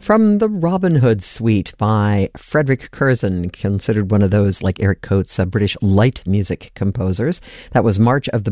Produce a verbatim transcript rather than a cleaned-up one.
From the Robin Hood Suite by Frederick Curzon, considered one of those, like Eric Coates, uh, British light music composers. That was March of the